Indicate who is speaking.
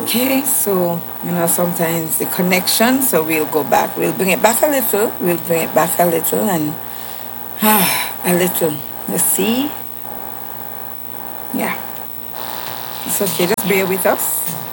Speaker 1: Okay, so sometimes the connection, so we'll go back. We'll bring it back a little. We'll bring it back a little and a little. Let's see. Yeah, it's okay. Just bear with us.